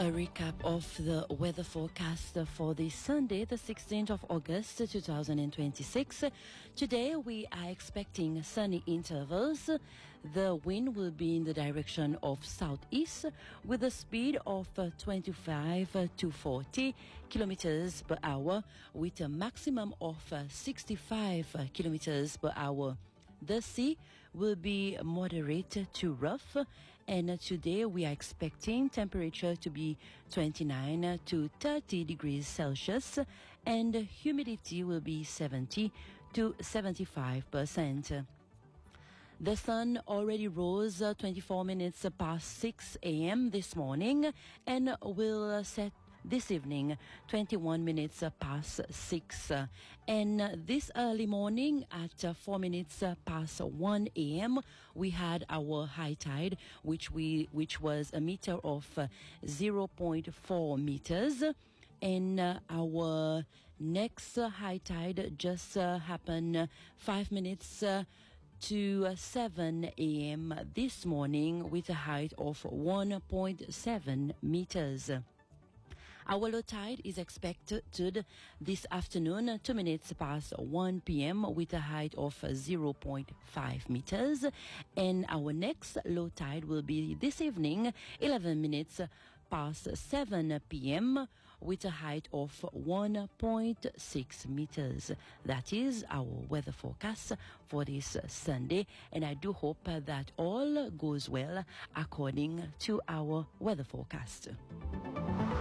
A recap of the weather forecast for this Sunday, the 16th of August 2026. Today we are expecting sunny intervals. The wind will be in the direction of southeast with a speed of 25 to 40 kilometers per hour with a maximum of 65 kilometers per hour. The sea will be moderate to rough, and today we are expecting temperature to be 29 to 30 degrees Celsius, and humidity will be 70 to 75%. The sun already rose 24 minutes past 6 a.m. this morning and will set this evening, 21 minutes past 6. And this early morning at 4 minutes past 1 a.m., we had our high tide, which was a meter of 0.4 meters. And our next high tide just happened 5 minutes to 7 a.m. this morning with a height of 1.7 meters. Our low tide is expected this afternoon, 2 minutes past 1 p.m. with a height of 0.5 meters. And our next low tide will be this evening, 11 minutes past 7 p.m. with a height of 1.6 meters. That is our weather forecast for this Sunday. And I do hope that all goes well according to our weather forecast.